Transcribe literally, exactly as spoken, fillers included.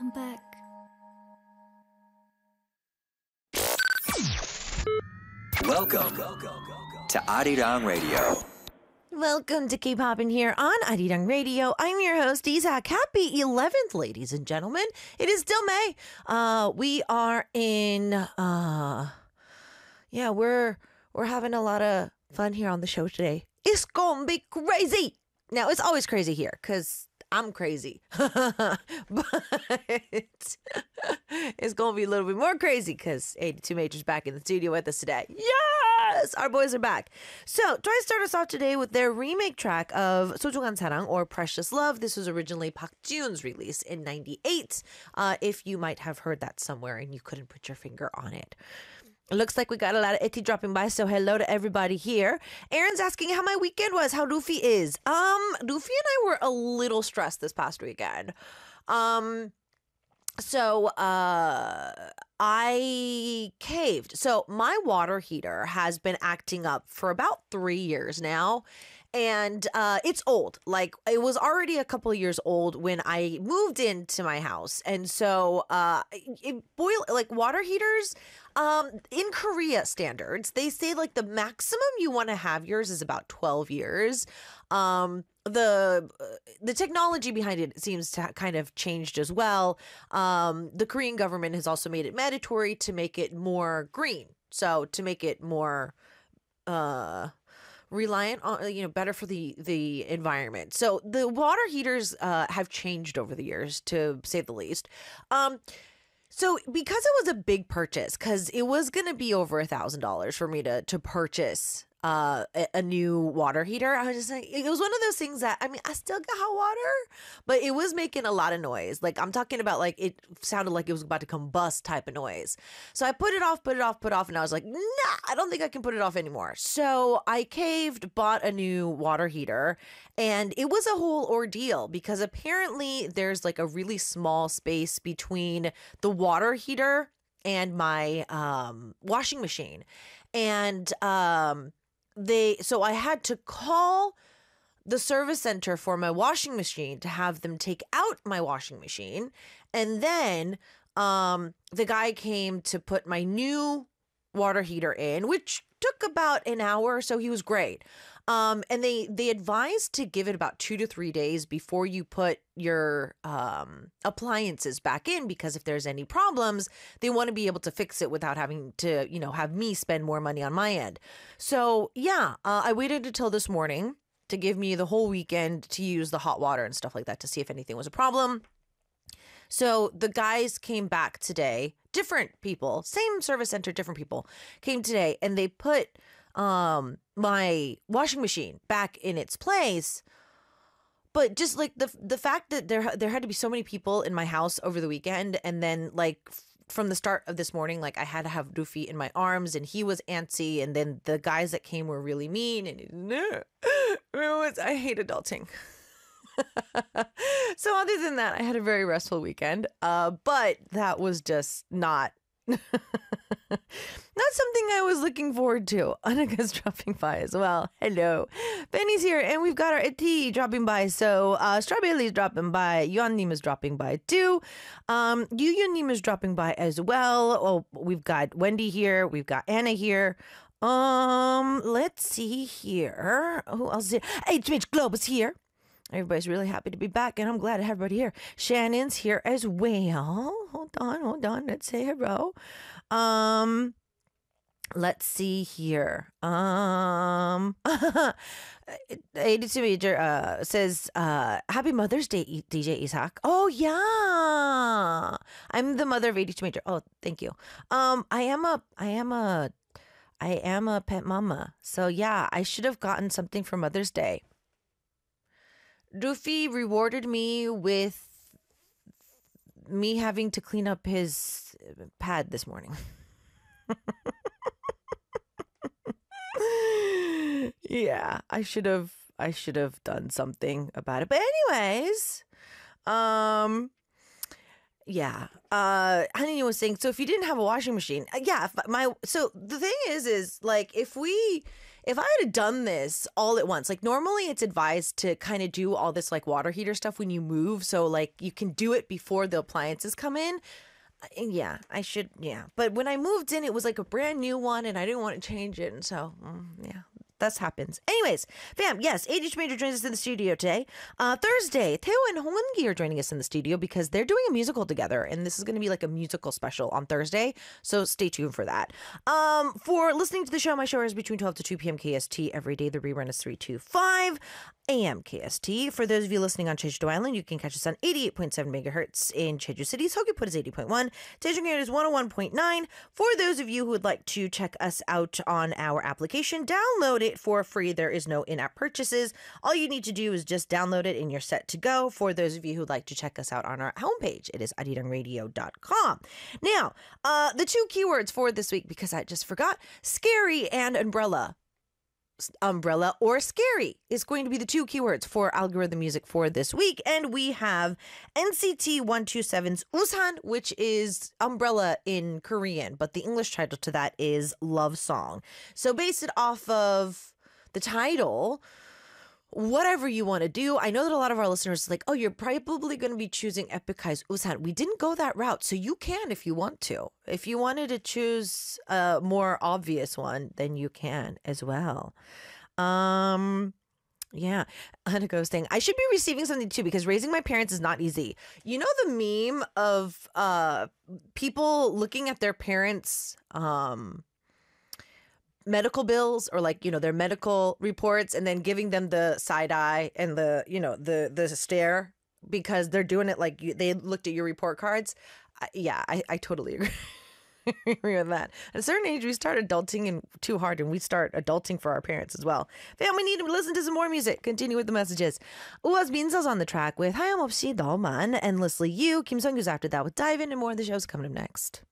come back. Welcome to Arirang Radio. Welcome to K-Pop in here on Arirang Radio. I'm your host, Isak. Happy eleventh, ladies and gentlemen. It is still May. Uh, we are in, uh, yeah, we're, we're having a lot of fun here on the show today. It's gonna be crazy. Now, it's always crazy here because I'm crazy. But it's going to be a little bit more crazy because eighty-two Major's back in the studio with us today. Yes! Our boys are back. So, try to start us off today with their remake track of 소중한 사랑 or Precious Love. This was originally Park Ji-yoon's release in ninety-eight. Uh, if you might have heard that somewhere and you couldn't put your finger on it. It looks like we got a lot of Itty dropping by, so hello to everybody here. Aaron's asking how my weekend was, how Luffy is. Um, Luffy and I were a little stressed this past weekend. Um, so, uh, I caved. So my water heater has been acting up for about three years now. And uh, it's old. Like, it was already a couple of years old when I moved into my house. And so uh, it boil like water heaters um, in Korea standards, they say like the maximum you want to have yours is about twelve years. Um, the the technology behind it seems to ha- kind of changed as well. Um, the Korean government has also made it mandatory to make it more green. So to make it more uh reliant on, you know, better for the the environment. So the water heaters uh have changed over the years, to say the least. Um so because it was a big purchase, because it was gonna be over a thousand dollars for me to to purchase uh a, a new water heater, I was just like, it was one of those things that, I mean, I still got hot water, but it was making a lot of noise. Like, I'm talking about, like, it sounded like it was about to combust type of noise. So I put it off, put it off, put it off, and I was like, nah, I don't think I can put it off anymore. So I caved, bought a new water heater, and it was a whole ordeal because apparently there's like a really small space between the water heater and my um washing machine. And um they so I had to call the service center for my washing machine to have them take out my washing machine, and then um the guy came to put my new water heater in, which took about an hour, so he was great. Um and they they advised to give it about two to three days before you put your um appliances back in, because if there's any problems, they want to be able to fix it without having to, you know, have me spend more money on my end. So yeah, uh, I waited until this morning to give me the whole weekend to use the hot water and stuff like that to see if anything was a problem. So the guys came back today, different people, same service center, different people came today, and they put um my washing machine back in its place. But just like the the fact that there there had to be so many people in my house over the weekend, and then like f- from the start of this morning, like I had to have Luffy in my arms, and he was antsy, and then the guys that came were really mean, and no, it was, I hate adulting. So other than that, I had a very restful weekend. Uh, but that was just not not something I was looking forward to. Annika's dropping by as well. Hello. Benny's here, and we've got our tea dropping by. So uh, Strawberry's dropping by. Yuannim is dropping by too. Um, Yu is dropping by as well. Oh, we've got Wendy here. We've got Anna here. Um, let's see here. Who else is here? H M H Globe is here. Everybody's really happy to be back, and I'm glad to have everybody here. Shannon's here as well. Hold on, hold on. Let's say hello. Um, let's see here. Um, eighty-two Major uh, says, uh, Happy Mother's Day, D J Isak. Oh, yeah. I'm the mother of eighty-two Major. Oh, thank you. Um, I am a, I am a, I am a pet mama. So, yeah, I should have gotten something for Mother's Day. Luffy rewarded me with me having to clean up his pad this morning. Yeah, I should have I should have done something about it. But anyways, um yeah. Uh Honey was saying, so if you didn't have a washing machine, uh, yeah, if my so the thing is is like if we if I had done this all at once, like normally it's advised to kind of do all this like water heater stuff when you move. So like you can do it before the appliances come in. And yeah, I should. Yeah. But when I moved in, it was like a brand new one and I didn't want to change it. And so, mm, yeah. That happens. Anyways, fam, yes, A D H Major joins us in the studio today. Uh, Thursday, Theo and Hong Eun-gi are joining us in the studio because they're doing a musical together, and this is going to be like a musical special on Thursday, so stay tuned for that. Um, for listening to the show, my show is between twelve to two p.m. K S T every day. The rerun is three two five A M K S T. For those of you listening on Jeju-do Island, you can catch us on eighty-eight point seven megahertz in Jeju City. Seogwipo is eighty point one. Daejeon is one oh one point nine. For those of you who would like to check us out on our application, download it for free. There is no in-app purchases. All you need to do is just download it and you're set to go. For those of you who'd like to check us out on our homepage, it is arirang radio dot com. Now, uh, the two keywords for this week, because I just forgot, scary and umbrella. Umbrella or scary is going to be the two keywords for algorithm music for this week. And we have N C T one twenty-seven's Usan, which is umbrella in Korean, but the English title to that is Love Song. So base it off of the title, whatever you want to do. I know that a lot of our listeners are like, oh, you're probably going to be choosing Epicai's Usan. We didn't go that route, so you can if you want to. If you wanted to choose a more obvious one, then you can as well. Um, yeah. Hanako saying, I should be receiving something too because raising my parents is not easy. You know the meme of uh people looking at their parents' um medical bills or like, you know, their medical reports and then giving them the side eye and the, you know, the the stare because they're doing it like you, they looked at your report cards. I, yeah, I, I totally agree. agree with that. At a certain age, we start adulting and too hard, and we start adulting for our parents as well. Fam, we need to listen to some more music. Continue with the messages. Uaz Binza's on the track with 하염없이 너만, Endlessly You. Kim Sung-yu's after that with Dive In, and more of the show's coming up next.